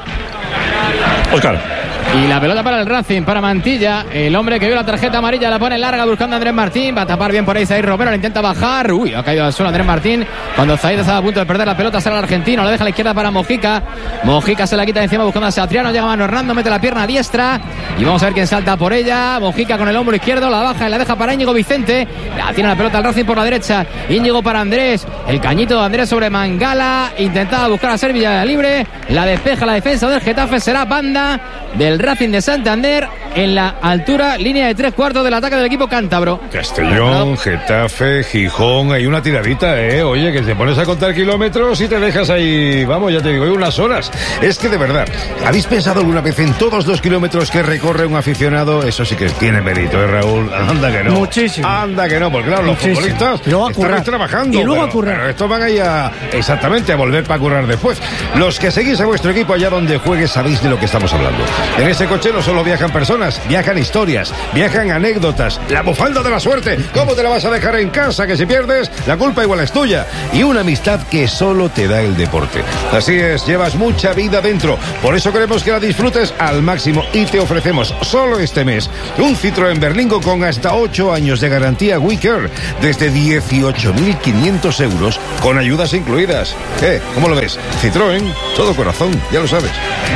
Óscar. Y la pelota para el Racing, para Mantilla. El hombre que vio la tarjeta amarilla la pone larga buscando a Andrés Martín. Va a tapar bien por ahí Zaid Romero, le intenta bajar. Uy, ha caído al suelo Andrés Martín. Cuando Zaid estaba a punto de perder la pelota, sale el argentino, la deja a la izquierda para Mojica. Mojica se la quita de encima buscando a Satriano. Llega Manu Hernando, mete la pierna a diestra. Y vamos a ver quién salta por ella. Mojica con el hombro izquierdo, la baja y la deja para Íñigo Vicente. La tiene la pelota al Racing por la derecha. Íñigo para Andrés. El cañito de Andrés sobre Mangala. Intentaba buscar a Servilla libre. La despeja la defensa del Getafe. Será banda del Racing de Santander en la altura, línea de tres cuartos del ataque del equipo cántabro. Castellón, Getafe, Gijón, hay una tiradita, ¿eh? Oye, que te pones a contar kilómetros y te dejas ahí, vamos, ya te digo, hay unas horas. Es que de verdad, ¿habéis pensado alguna vez en todos los kilómetros que recorre un aficionado? Eso sí que tiene mérito, ¿eh, Raúl? Anda que no. Muchísimo. Anda que no, porque claro, los Muchísimo. futbolistas y luego a están currar. trabajando. Y luego pero, a currar. pero estos van ahí a, exactamente, a volver para currar después. Los que seguís a vuestro equipo allá donde juegue sabéis de lo que estamos hablando. En ese coche no solo viajan personas, viajan historias, viajan anécdotas, la bufanda de la suerte. ¿Cómo te la vas a dejar en casa? Que si pierdes, la culpa igual es tuya. Y una amistad que solo te da el deporte. Así es, llevas mucha vida dentro. Por eso queremos que la disfrutes al máximo y te ofrecemos solo este mes un Citroën Berlingo con hasta ocho años de garantía WeCare desde dieciocho mil quinientos euros con ayudas incluidas. ¿Qué? ¿Cómo lo ves? Citroën, todo corazón, ya lo sabes.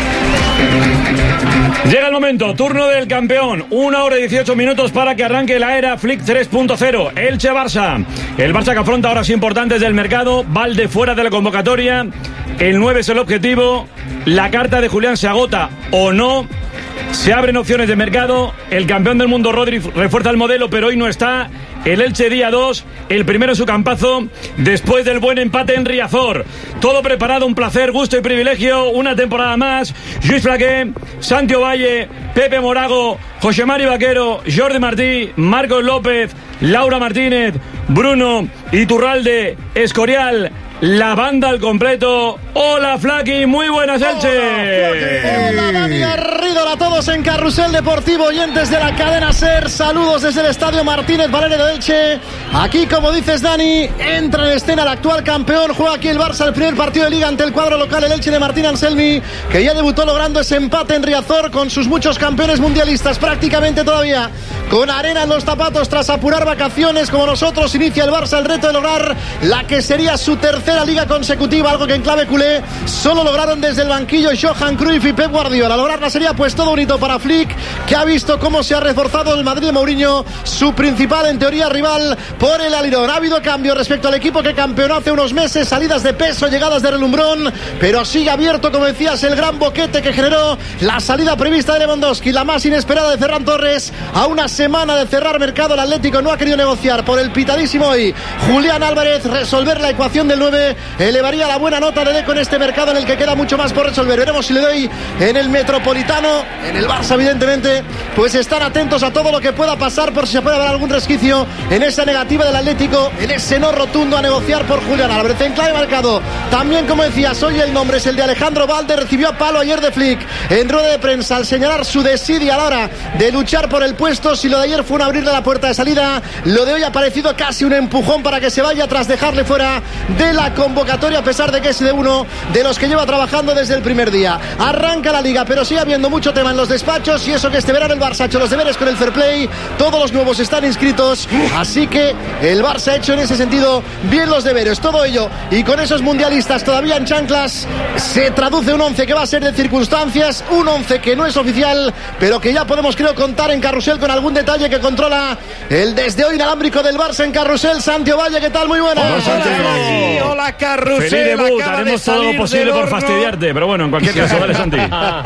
Llega el momento, turno del campeón. Una hora y dieciocho minutos para que arranque la era Flick tres punto cero. Elche-Barça. El Barça que afronta horas importantes del mercado. Valde fuera de la convocatoria. El nueve es el objetivo. La carta de Julián se agota o no. Se abren opciones de mercado. El campeón del mundo Rodri refuerza el modelo, pero hoy no está. El Elche día dos, el primero en su campazo, después del buen empate en Riazor. Todo preparado, un placer, gusto y privilegio. Una temporada más. Lluís Flaqué, Santi Ovalle, Pepe Morago, José Mari Vaquero, Jordi Martí, Marcos López, Laura Martínez, Bruno Iturralde, Escorial, la banda al completo. Hola Flaqui, muy buenas Elche. Hola Dani Garrido, a todos en Carrusel Deportivo, oyentes de la cadena SER. Saludos desde el Estadio Martínez Valero de Elche. Aquí, como dices Dani, entra en escena el actual campeón. Juega aquí el Barça el primer partido de Liga ante el cuadro local, el Elche de Martín Anselmi, que ya debutó logrando ese empate en Riazor con sus muchos campeones mundialistas. Prácticamente todavía con arena en los zapatos tras apurar vacaciones como nosotros, inicia el Barça el reto de lograr la que sería su tercera Liga consecutiva, algo que en clave culé solo lograron desde el banquillo Johan Cruyff y Pep Guardiola. Lograrla sería pues todo un hito para Flick, que ha visto cómo se ha reforzado el Madrid de Mourinho, su principal en teoría rival por el alirón. Ha habido cambios respecto al equipo que campeonó hace unos meses, salidas de peso, llegadas de relumbrón, pero sigue abierto, como decías, el gran boquete que generó la salida prevista de Lewandowski, la más inesperada de Ferran Torres. A una semana de cerrar mercado, el Atlético no ha querido negociar por el pitadísimo hoy Julián Álvarez. Resolver la ecuación del nueve elevaría la buena nota de Deco en este mercado en el que queda mucho más por resolver. Veremos si le doy en el Metropolitano. En el Barça, evidentemente, pues están atentos a todo lo que pueda pasar por si se puede haber algún resquicio en esa negativa del Atlético, en ese no rotundo a negociar por Julián Álvarez. En clave marcado también, como decías, hoy el nombre es el de Alejandro Valde. Recibió a palo ayer de Flick en rueda de prensa al señalar su desidia a la hora de luchar por el puesto. Si lo de ayer fue un abrirle la puerta de salida, lo de hoy ha parecido casi un empujón para que se vaya tras dejarle fuera de la convocatoria, a pesar de que es de uno de los que lleva trabajando desde el primer día. Arranca la Liga, pero sigue habiendo mucho tema en los despachos, y eso que este verano el Barça ha hecho los deberes con el fair play. Todos los nuevos están inscritos, así que el Barça ha hecho en ese sentido bien los deberes. Todo ello, y con esos mundialistas todavía en chanclas, se traduce un once que va a ser de circunstancias, un once que no es oficial, pero que ya podemos, creo, contar en Carrusel con algún detalle que controla el desde hoy inalámbrico del Barça en Carrusel. Santi Ovalle, ¿qué tal? Muy buenas. Hola, Santi. Hola, Hola Carrusel. Feliz debut, haremos todo lo posible por fastidiarte, pero bueno, en cualquier caso, dale, Santi.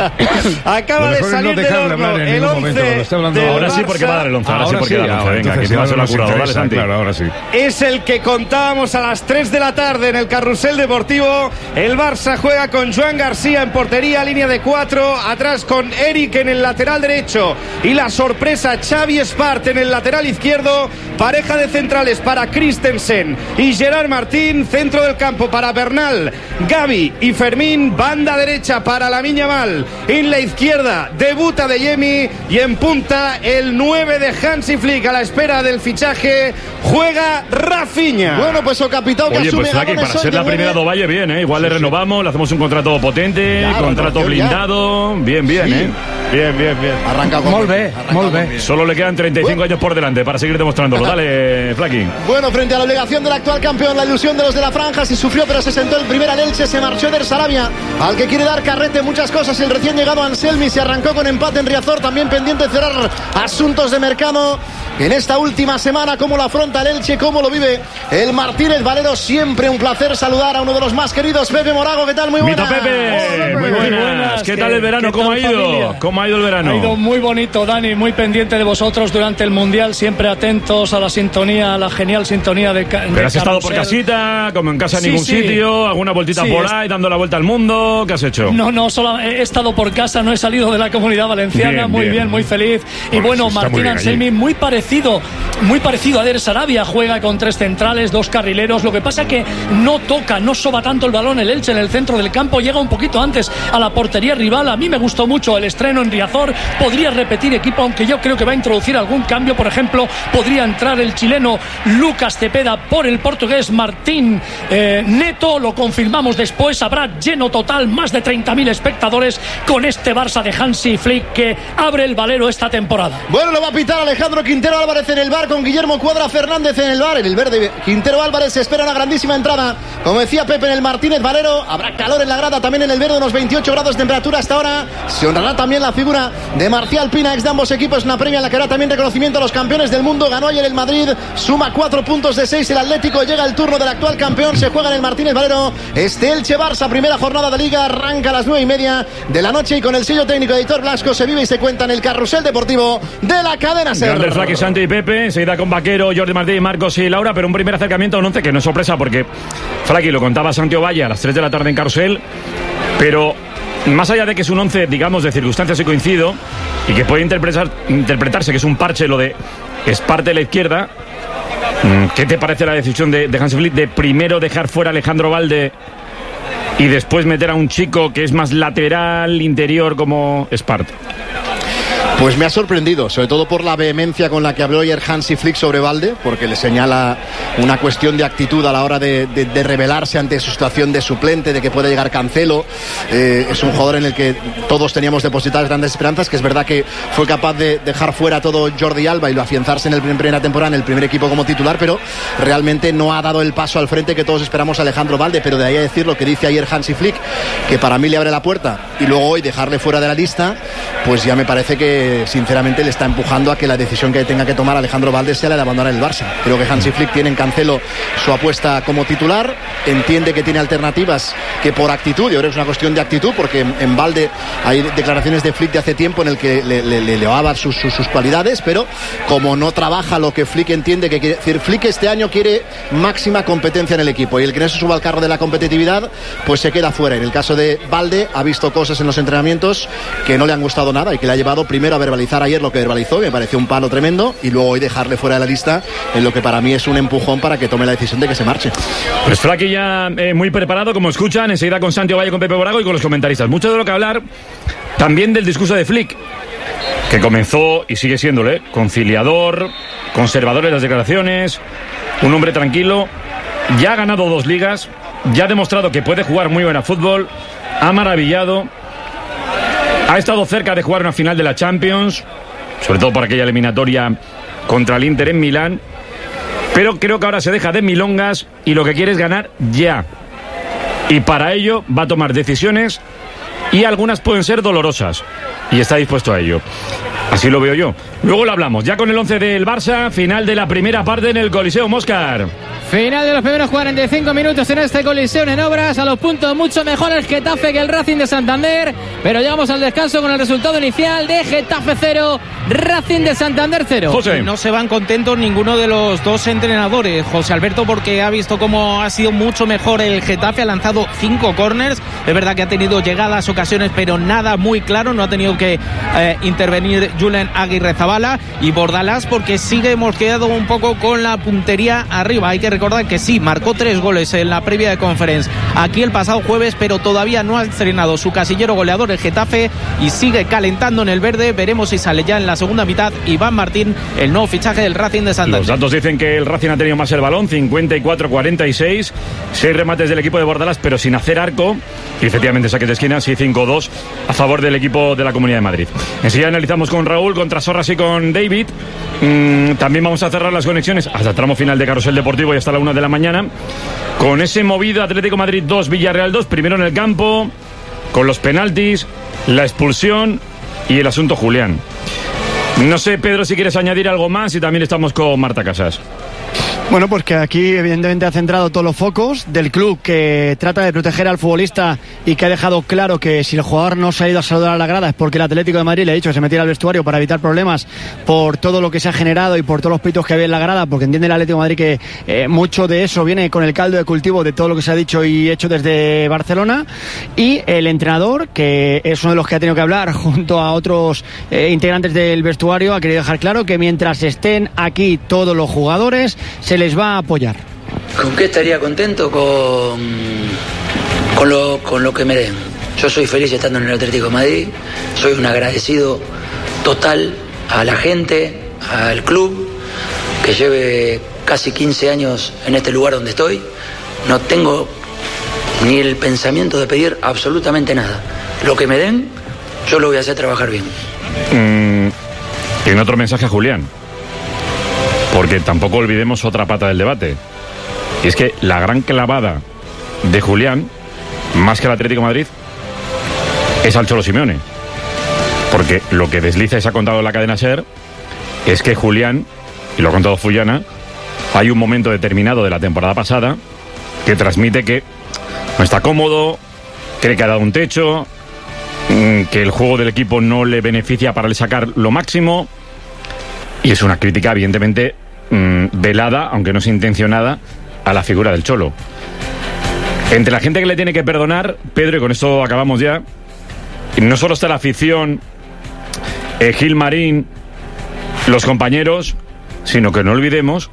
Acaba de salir no del horno el once. Ahora sí, porque va a dar el once. Ahora, ahora sí, porque sí, da el once. Venga, que te va a ser la curada. Dale, Santi. Claro, ahora sí. Es el que contábamos a las tres de la tarde en el Carrusel Deportivo. El Barça juega con Joan García en portería, línea de cuatro, atrás con Eric en el lateral derecho y la sorpresa Xavi Espart en el lateral izquierdo. Pareja de centrales para Christensen y Gerard Martín, centro del campo para Bernal, Gavi y Fermín, banda derecha para Lamine Yamal. En la izquierda debuta de Yemi y en punta el nueve de Hansi Flick. A la espera del fichaje juega Rafinha. Bueno, pues o capitán que Oye, asume pues Flaqui, para ser la primera de Ovalle, bien, ¿eh? Igual sí, le renovamos, sí. Le hacemos un contrato potente, claro, contrato blindado, ya. bien, bien, sí. ¿eh? Bien, bien, bien. Arranca con Molve, Molve. Solo le quedan treinta y cinco bueno. años por delante para seguir demostrándolo. Dale, Flaqui. Bueno, frente a la obligación del actual campeón, la ilusión de los de la franja, si sufrió pero se sentó el primer al Elche, se marchó Eder Sarabia, al que quiere dar carrete muchas cosas. El recién llegado Anselmi se arrancó con empate en Riazor, también pendiente de cerrar asuntos de mercado en esta última semana, cómo lo afronta el Elche, cómo lo vive el Martínez Valero. Siempre un placer saludar a uno de los más queridos, Pepe Morago. ¿Qué tal? Muy buenas. Mito Pepe, oh, Pepe. Muy, buenas. muy buenas. ¿Qué tal el verano? ¿Cómo ha ido? Familia? ¿Cómo ha ido el verano? Ha ido muy bonito, Dani, muy pendiente de vosotros durante el Mundial, siempre atentos a la sintonía, a la genial sintonía de, de Pero has estado por casita, como en casa en sí, ningún sí. sitio, alguna vueltita sí, por ahí, dando la vuelta al mundo. ¿Qué has hecho? No, no, solo he estado por casa, no he salido de la Comunidad Valenciana. Bien, muy bien. bien, muy feliz. Y pues bueno, Martín Anselmi, muy parecido, muy parecido a Der Sarabia, juega con tres centrales, dos carrileros. Lo que pasa que no toca, no soba tanto el balón el Elche en el centro del campo, llega un poquito antes a la portería rival. A mí me gustó mucho el estreno en Riazor. Podría repetir equipo, aunque yo creo que va a introducir algún cambio. Por ejemplo, podría entrar el chileno Lucas Cepeda por el portugués Martín eh, Neto. Lo confirmamos después. Habrá lleno total, más de treinta mil espectadores con este Barça de Hansi Flick que abre el Valero esta temporada. Bueno, lo va a pitar Alejandro Quintero Álvarez en el bar, con Guillermo Cuadra Fernández en el bar. En el verde, Quintero Álvarez se espera una grandísima entrada, como decía Pepe, en el Martínez Valero. Habrá calor en la grada, también en el verde, unos veintiocho grados de temperatura hasta ahora. Se honrará también la figura de Marcial Pina, ex de ambos equipos, una premia en la que habrá también reconocimiento a los campeones del mundo. Ganó ayer el Madrid, suma cuatro puntos de seis el Atlético. Llega el turno del actual campeón, se juega en el Martínez Valero este Elche Barça, primera jornada de Liga, arranca a las nueve y media de la noche, y con el sello técnico de Editor Blasco se vive y se cuenta en el carrusel deportivo de la cadena SER. Grande Flaque, Santi y Pepe, enseguida con Vaquero, Jordi Martí, Marcos y Laura, pero un primer acercamiento a un once que no es sorpresa, porque Flaque lo contaba Santiago Valle a las tres de la tarde en carrusel, pero más allá de que es un once, digamos, de circunstancias, y coincido, y que puede interpretar, interpretarse que es un parche lo de Esparte a la izquierda, ¿qué te parece la decisión de, de Hansi Flick de primero dejar fuera a Alejandro Valde y después meter a un chico que es más lateral, interior, como Esparte? Pues me ha sorprendido, sobre todo por la vehemencia con la que habló ayer Hansi Flick sobre Valde, porque le señala una cuestión de actitud a la hora de, de, de rebelarse ante su situación de suplente, de que puede llegar Cancelo. Eh, es un jugador en el que todos teníamos depositadas grandes esperanzas, que es verdad que fue capaz de dejar fuera todo Jordi Alba y lo afianzarse en la primera temporada en el primer equipo como titular, pero realmente no ha dado el paso al frente que todos esperamos a Alejandro Valde. Pero de ahí a decir lo que dice ayer Hansi Flick, que para mí le abre la puerta, y luego hoy dejarle fuera de la lista, pues ya me parece que sinceramente le está empujando a que la decisión que tenga que tomar Alejandro Valde sea la de abandonar el Barça. Creo que Hansi Flick tiene en Cancelo su apuesta como titular, entiende que tiene alternativas que por actitud, yo creo que es una cuestión de actitud, porque en Valde hay declaraciones de Flick de hace tiempo en el que le, le, le elevaba sus, sus, sus cualidades, pero como no trabaja lo que Flick entiende que quiere decir, Flick este año quiere máxima competencia en el equipo, y el que no se suba al carro de la competitividad pues se queda fuera. En el caso de Valde ha visto cosas en los entrenamientos que no le han gustado nada y que le ha llevado primero a verbalizar ayer lo que verbalizó, me pareció un palo tremendo, y luego hoy dejarle fuera de la lista, en lo que para mí es un empujón para que tome la decisión de que se marche. Pues Flaque ya eh, muy preparado, como escuchan, enseguida con Santiago Valle, con Pepe Borago y con los comentaristas. Mucho de lo que hablar, también del discurso de Flick, que comenzó y sigue siéndole conciliador, conservador en las declaraciones, un hombre tranquilo, ya ha ganado dos ligas, ya ha demostrado que puede jugar muy buen a fútbol, ha maravillado, ha estado cerca de jugar una final de la Champions, sobre todo por aquella eliminatoria contra el Inter en Milán, pero creo que ahora se deja de milongas y lo que quiere es ganar ya, y para ello va a tomar decisiones, y algunas pueden ser dolorosas, y está dispuesto a ello. Así lo veo yo. Luego lo hablamos, ya con el once del Barça, final de la primera parte en el Coliseo Móscar. Final de los primeros cuarenta y cinco minutos en este Coliseo en obras. A los puntos mucho mejor el Getafe que el Racing de Santander, pero llegamos al descanso con el resultado inicial de Getafe cero, Racing de Santander cero. José. No se van contentos ninguno de los dos entrenadores, José Alberto, porque ha visto cómo ha sido mucho mejor el Getafe, ha lanzado cinco córners, es verdad que ha tenido llegadas, ocasiones, pero nada muy claro, no ha tenido que eh, intervenir Julen Aguirrezabala, y Bordalás porque sigue mosqueado un poco con la puntería arriba. Hay que recordar que sí, marcó tres goles en la previa de Conference aquí el pasado jueves, pero todavía no ha estrenado su casillero goleador el Getafe y sigue calentando en el verde. Veremos si sale ya en la segunda mitad Iván Martín, el nuevo fichaje del Racing de Santander. Los datos dicen que el Racing ha tenido más el balón, cincuenta y cuatro a cuarenta y seis, seis remates del equipo de Bordalás, pero sin hacer arco, y efectivamente saques de esquina, sí, cinco dos a favor del equipo de la Comunidad de Madrid. Enseguida analizamos con Raúl, con Trasorras y con David. Mm, también vamos a cerrar las conexiones hasta el tramo final de Carrusel Deportivo y hasta la una de la mañana con ese movido Atlético Madrid dos, Villarreal dos, primero en el campo, con los penaltis, la expulsión y el asunto Julián. No sé, Pedro, si quieres añadir algo más y también estamos con Marta Casas. Bueno, pues que aquí evidentemente ha centrado todos los focos del club, que trata de proteger al futbolista y que ha dejado claro que si el jugador no se ha ido a saludar a la grada es porque el Atlético de Madrid le ha dicho que se metiera al vestuario para evitar problemas por todo lo que se ha generado y por todos los pitos que había en la grada, porque entiende el Atlético de Madrid que eh, mucho de eso viene con el caldo de cultivo de todo lo que se ha dicho y hecho desde Barcelona. Y el entrenador, que es uno de los que ha tenido que hablar junto a otros eh, integrantes del vestuario, ha querido dejar claro que mientras estén aquí todos los jugadores se les va a apoyar. ¿Con qué estaría contento? Con, con, lo, con lo que me den. Yo soy feliz estando en el Atlético de Madrid, soy un agradecido total a la gente, al club, que lleve casi quince años en este lugar donde estoy. No tengo ni el pensamiento de pedir absolutamente nada. Lo que me den, yo lo voy a hacer trabajar bien. Mm, en otro mensaje a Julián, porque tampoco olvidemos otra pata del debate, y es que la gran clavada de Julián, más que el Atlético de Madrid, es al Cholo Simeone, porque lo que desliza y se ha contado en la cadena SER es que Julián, y lo ha contado Fullana, hay un momento determinado de la temporada pasada que transmite que no está cómodo, cree que ha dado un techo, que el juego del equipo no le beneficia para sacar lo máximo. Y es una crítica, evidentemente, mmm, velada, aunque no sea intencionada, a la figura del Cholo. Entre la gente que le tiene que perdonar, Pedro, y con esto acabamos ya, no solo está la afición, eh, Gil Marín, los compañeros, sino que no olvidemos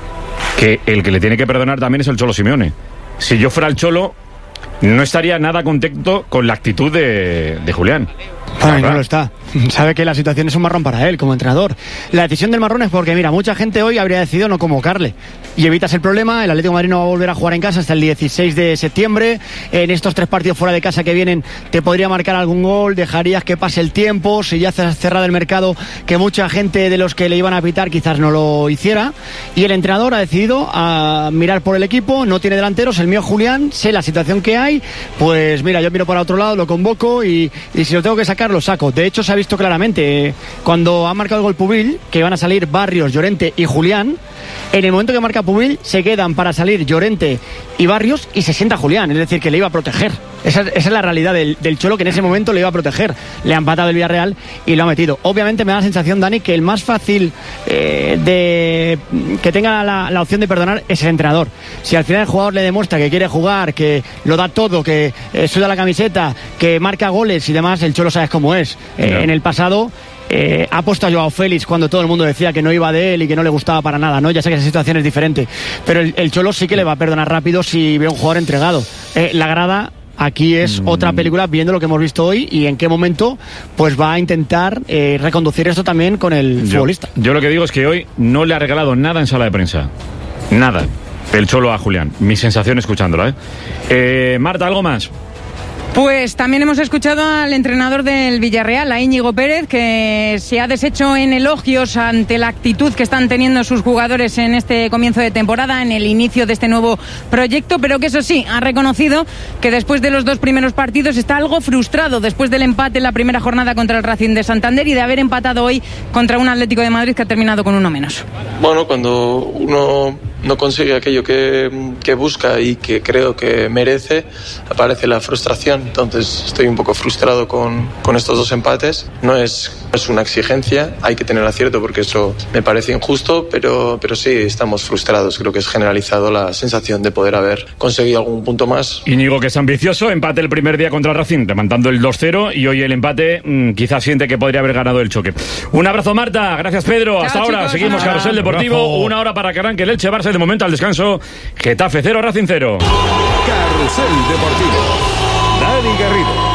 que el que le tiene que perdonar también es el Cholo Simeone. Si yo fuera el Cholo, no estaría nada contento con la actitud de, de Julián. Ay, no lo está. Sabe que la situación es un marrón para él como entrenador. La decisión del marrón es porque, mira, mucha gente hoy habría decidido no convocarle y evitas el problema. El Atlético de Madrid no va a volver a jugar en casa hasta el dieciséis de septiembre. En estos tres partidos fuera de casa que vienen te podría marcar algún gol, dejarías que pase el tiempo. Si ya has cerrado el mercado, que mucha gente de los que le iban a pitar quizás no lo hiciera. Y el entrenador ha decidido a mirar por el equipo, no tiene delanteros, el mío Julián, sé la situación que hay, pues mira, yo miro para otro lado, lo convoco y, y si lo tengo que sacar, lo saco. De hecho, se ha visto claramente eh, cuando ha marcado el gol Pubil, que van a salir Barrios, Llorente y Julián. En el momento que marca Pubil, se quedan para salir Llorente y Barrios y se sienta Julián, es decir, que le iba a proteger. Esa, esa es la realidad del, del Cholo, que en ese momento le iba a proteger. Le ha empatado el Villarreal y lo ha metido. Obviamente me da la sensación, Dani, que el más fácil eh, de que tenga la, la opción de perdonar es el entrenador. Si al final el jugador le demuestra que quiere jugar, que lo da todo, que eh, suda la camiseta, que marca goles y demás, el Cholo sabes cómo es. Eh, no. En el pasado Eh, ha puesto a Joao Félix cuando todo el mundo decía que no iba de él y que no le gustaba para nada, ¿no? Ya sé que esa situación es diferente, pero el, el Cholo sí que le va a perdonar rápido si ve a un jugador entregado. Eh, la grada aquí es mm. otra película, viendo lo que hemos visto hoy y en qué momento pues va a intentar eh, reconducir esto también con el yo, futbolista. Yo lo que digo es que hoy no le ha regalado nada en sala de prensa, nada, el Cholo a Julián. Mi sensación escuchándolo, ¿eh? eh Marta, ¿algo más? Pues también hemos escuchado al entrenador del Villarreal, a Íñigo Pérez, que se ha deshecho en elogios ante la actitud que están teniendo sus jugadores en este comienzo de temporada, en el inicio de este nuevo proyecto, pero que eso sí, ha reconocido que después de los dos primeros partidos está algo frustrado después del empate en la primera jornada contra el Racing de Santander y de haber empatado hoy contra un Atlético de Madrid que ha terminado con uno menos. Bueno, cuando uno no consigue aquello que, que busca y que creo que merece, aparece la frustración. Entonces estoy un poco frustrado con, con estos dos empates. No es, es una exigencia, hay que tener acierto porque eso me parece injusto, pero, pero sí estamos frustrados. Creo que es generalizado la sensación de poder haber conseguido algún punto más. Íñigo, que es ambicioso, empate el primer día contra el Racing, demandando el dos cero, y hoy el empate mmm, quizás siente que podría haber ganado el choque. Un abrazo, Marta, gracias Pedro, Chao, hasta chicos, ahora, seguimos hola. Carrusel Deportivo, Abrazo. Una hora para que arranque el Elche Barça, de momento al descanso, Getafe cero, Racing cero. Carrusel Deportivo. Dani Garrido.